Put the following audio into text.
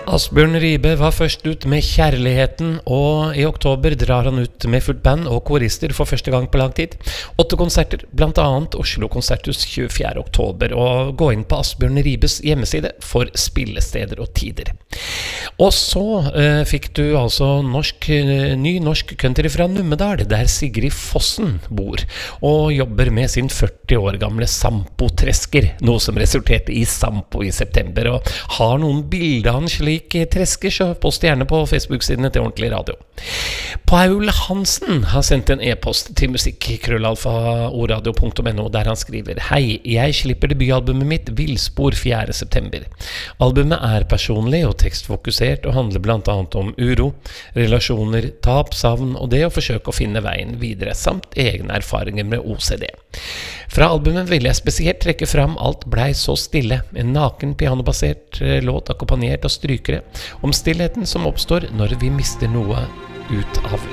Asbjørn Ribe var først ut med Kjærligheten, og i oktober drar han ut med fullt band og korister for første gang på lang tid. 8 konserter, blant annet Oslo Konserthus 24. oktober, og gå inn på Asbjørn Ribes hjemmeside for spillesteder og tider. Og så fikk du altså ny norsk country fra Numedal, der Sigrid Fossen bor, og jobber med sin 40 år gamle Sampo-tresker, noe som resulterte i Sampo i september, og har noen bilder av en slik tresker, så post gjerne på Facebook-sidene til Ordentlig Radio. Paul Hansen har sendt en e-post til musikk@oradio.no, der han skriver: Hei, jeg slipper debutalbumet mitt Villspor 4. september. Albumet er personlig og tekstfokusert og handler blant annet om uro, relasjoner, tap, savn og det å forsøke å finne veien videre, samt egne erfaringer med OCD. Fra albumet vil jeg spesielt trekke fram Alt blei så stille, en naken pianobasert låt akkompagnert av strykere, om stillheten som oppstår når vi mister noe ut av